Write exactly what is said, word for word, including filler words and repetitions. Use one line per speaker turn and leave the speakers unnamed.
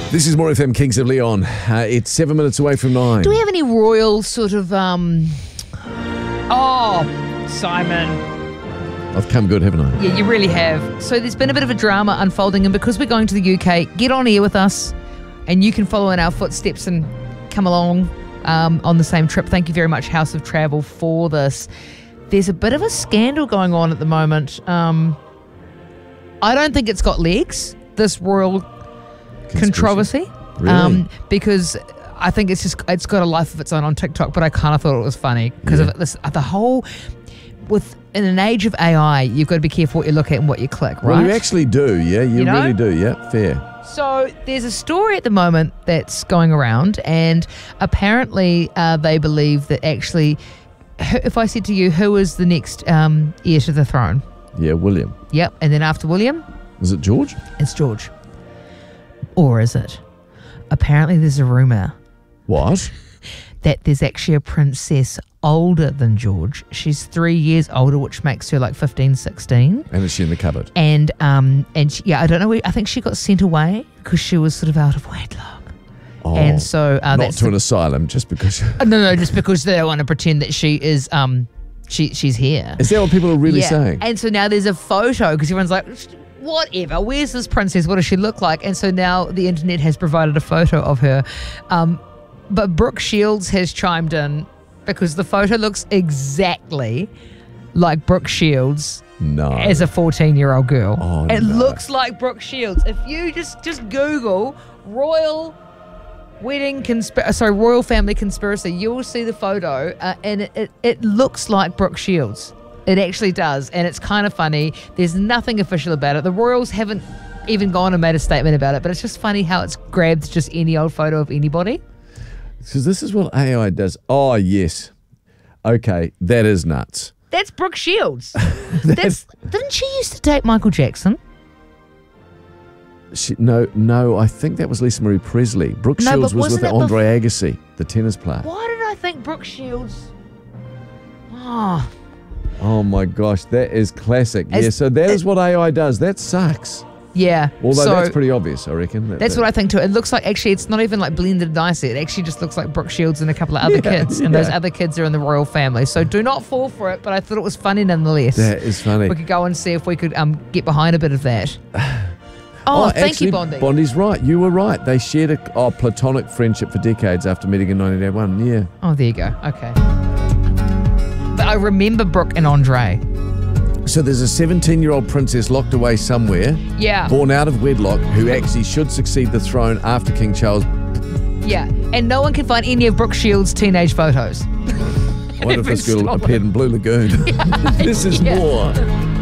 This is More F M, Kings of Leon. Uh, it's seven minutes away from nine.
Do we have any royal sort of, um... Oh, Simon.
I've come good, haven't I?
Yeah, you really have. So there's been a bit of a drama unfolding, and because we're going to the U K, get on air with us, and you can follow in our footsteps and come along um, on the same trip. Thank you very much, House of Travel, for this. There's a bit of a scandal going on at the moment. Um, I don't think it's got legs, this royal controversy.
Really?
Um, because I think it's just it's got a life of its own on TikTok, but I kind of thought it was funny because
Yeah.
of this the whole with in an age of A I, you've got to be careful what you look at and what you click, right?
Well, you actually do, yeah. You,
You know?
really do, yeah. Fair.
So there's a story at the moment that's going around, and apparently uh, they believe that actually, who- if I said to you, who is the next um, heir to the throne?
Yeah, William.
Yep, and then after William,
Was it George?
it's George. Or is it? Apparently there's a rumour
What?
that there's actually a princess older than George. She's three years older, which makes her like fifteen, sixteen.
And is she in the cupboard?
And um, and she, yeah, I don't know. I think she got sent away because she was sort of out of wedlock.
Oh,
and so uh,
not
that's
to
the-
an asylum, just because.
Uh, no, no, just because they don't want to pretend that she is um, she she's here.
Is that what people are really
yeah.
saying?
And so now there's a photo because everyone's like, whatever, where's this princess? What does she look like? And so now the internet has provided a photo of her. Um, but Brooke Shields has chimed in because the photo looks exactly like Brooke Shields
No.
as a fourteen-year-old girl.
Oh,
it
no.
looks like Brooke Shields. If you just just Google royal wedding conspiracy, sorry, royal family conspiracy, you will see the photo, uh, and it, it it looks like Brooke Shields. It actually does, and it's kind of funny. There's nothing official about it. The royals haven't even gone and made a statement about it, but it's just funny how it's grabbed just any old photo of anybody.
Because this is what A I does. Oh, yes. Okay, that is nuts.
That's Brooke Shields. That's didn't she used to date Michael Jackson?
She, no, no, I think that was Lisa Marie Presley. Brooke
No,
Shields
but
was with
wasn't it
Andre Agassi, the tennis player.
Why did I think Brooke Shields? Oh.
Oh my gosh, that is classic.
As-
yeah, so that is
it-
what A I does. That sucks.
Yeah.
Although
so
that's pretty obvious, I reckon. That-
that's
that-
what I think too. It looks like actually it's not even like blended nicely. It actually just looks like Brooke Shields and a couple of other
Yeah,
kids. And those
yeah.
other kids are in the royal family. So do not fall for it, but I thought it was funny nonetheless.
That is funny.
We could go and see if we could um get behind a bit of that. Oh, thank
actually,
you, Bondi.
Bondi's right. You were right. They shared a oh, platonic friendship for decades after meeting in nineteen eighty-one. Yeah.
Oh, there you go. Okay. But I remember Brooke and Andre.
So there's a seventeen-year-old princess locked away somewhere,
Yeah.
born out of wedlock, who actually should succeed the throne after King Charles.
Yeah. And no one can find any of Brooke Shields' teenage photos.
I wonder if this girl
Stolen.
appeared in Blue Lagoon. This is
Yeah.
more.